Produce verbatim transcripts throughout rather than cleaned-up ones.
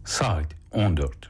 Saat on dört.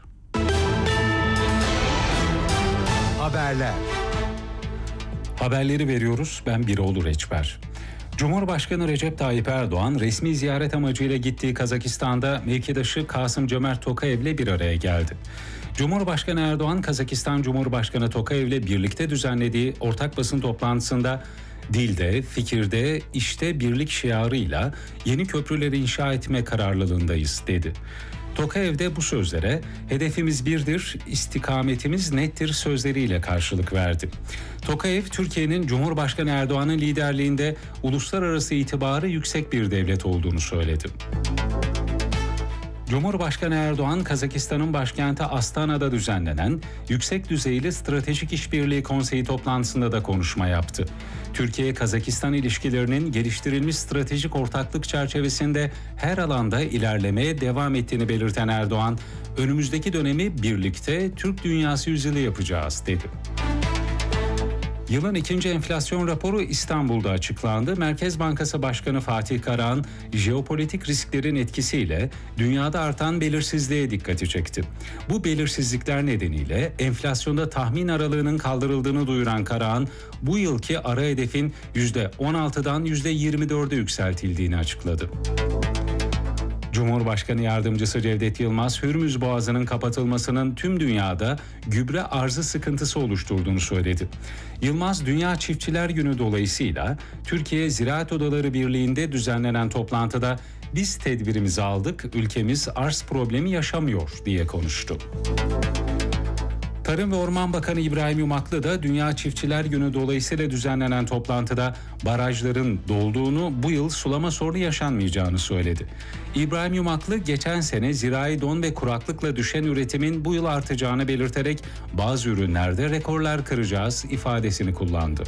Haberler. Haberleri veriyoruz. Ben Biroğlu Reçber. Cumhurbaşkanı Recep Tayyip Erdoğan resmi ziyaret amacıyla gittiği Kazakistan'da mevkidaşı Kasım-Cömert Tokayev'le bir araya geldi. Cumhurbaşkanı Erdoğan, Kazakistan Cumhurbaşkanı Tokayev'le birlikte düzenlediği ortak basın toplantısında dilde, fikirde, işte birlik şiarıyla yeni köprüleri inşa etme kararlılığındayız dedi. Tokayev de bu sözlere hedefimiz birdir, istikametimiz nettir sözleriyle karşılık verdi. Tokayev, Türkiye'nin Cumhurbaşkanı Erdoğan'ın liderliğinde uluslararası itibarı yüksek bir devlet olduğunu söyledi. Cumhurbaşkanı Erdoğan, Kazakistan'ın başkenti Astana'da düzenlenen Yüksek Düzeyli Stratejik İşbirliği Konseyi toplantısında da konuşma yaptı. Türkiye-Kazakistan ilişkilerinin geliştirilmiş stratejik ortaklık çerçevesinde her alanda ilerlemeye devam ettiğini belirten Erdoğan, önümüzdeki dönemi birlikte Türk dünyası yüzyılı yapacağız dedi. Yılın ikinci enflasyon raporu İstanbul'da açıklandı. Merkez Bankası Başkanı Fatih Karahan, jeopolitik risklerin etkisiyle dünyada artan belirsizliğe dikkati çekti. Bu belirsizlikler nedeniyle enflasyonda tahmin aralığının kaldırıldığını duyuran Karahan, bu yılki ara hedefin yüzde on altıdan yüzde yirmi dörde yükseltildiğini açıkladı. Cumhurbaşkanı Yardımcısı Cevdet Yılmaz, Hürmüz Boğazı'nın kapatılmasının tüm dünyada gübre arzı sıkıntısı oluşturduğunu söyledi. Yılmaz, Dünya Çiftçiler Günü dolayısıyla Türkiye Ziraat Odaları Birliği'nde düzenlenen toplantıda biz tedbirimizi aldık, ülkemiz arz problemi yaşamıyor diye konuştu. Tarım ve Orman Bakanı İbrahim Yumaklı da Dünya Çiftçiler Günü dolayısıyla düzenlenen toplantıda barajların dolduğunu, bu yıl sulama sorunu yaşanmayacağını söyledi. İbrahim Yumaklı, geçen sene zirai don ve kuraklıkla düşen üretimin bu yıl artacağını belirterek bazı ürünlerde rekorlar kıracağız ifadesini kullandı.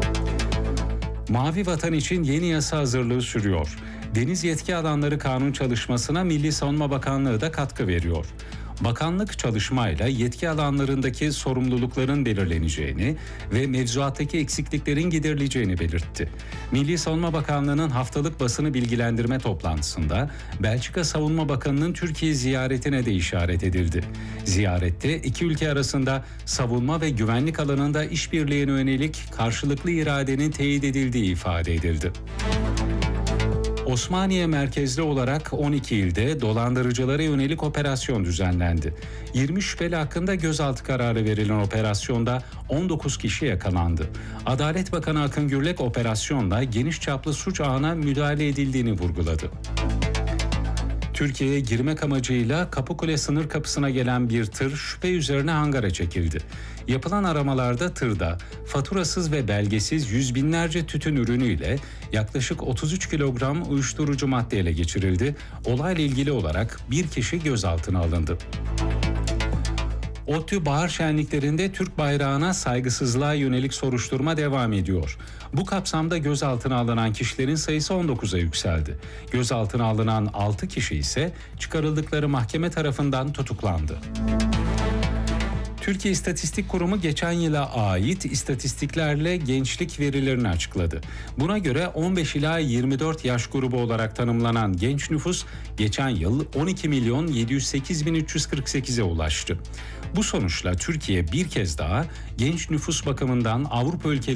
Mavi Vatan için yeni yasa hazırlığı sürüyor. Deniz yetki alanları kanun çalışmasına Milli Savunma Bakanlığı da katkı veriyor. Bakanlık çalışmayla yetki alanlarındaki sorumlulukların belirleneceğini ve mevzuattaki eksikliklerin giderileceğini belirtti. Milli Savunma Bakanlığı'nın haftalık basını bilgilendirme toplantısında Belçika Savunma Bakanı'nın Türkiye ziyaretine de işaret edildi. Ziyarette iki ülke arasında savunma ve güvenlik alanında işbirliğine yönelik karşılıklı iradenin teyit edildiği ifade edildi. Osmaniye merkezli olarak on iki ilde dolandırıcılara yönelik operasyon düzenlendi. yirmi şüpheli hakkında gözaltı kararı verilen operasyonda on dokuz kişi yakalandı. Adalet Bakanı Akın Gürlek operasyonla geniş çaplı suç ağına müdahale edildiğini vurguladı. Türkiye'ye girmek amacıyla Kapıkule sınır kapısına gelen bir tır şüphe üzerine hangara çekildi. Yapılan aramalarda tırda faturasız ve belgesiz yüz binlerce tütün ürünüyle yaklaşık otuz üç kilogram uyuşturucu madde ele geçirildi. Olayla ilgili olarak bir kişi gözaltına alındı. ODTÜ bahar şenliklerinde Türk bayrağına saygısızlığa yönelik soruşturma devam ediyor. Bu kapsamda gözaltına alınan kişilerin sayısı on dokuza yükseldi. Gözaltına alınan altı kişi ise çıkarıldıkları mahkeme tarafından tutuklandı. Türkiye İstatistik Kurumu geçen yıla ait istatistiklerle gençlik verilerini açıkladı. Buna göre on beş ila yirmi dört yaş grubu olarak tanımlanan genç nüfus geçen yıl on iki milyon yedi yüz sekiz bin üç yüz kırk sekize ulaştı. Bu sonuçla Türkiye bir kez daha genç nüfus bakımından Avrupa ülkeleri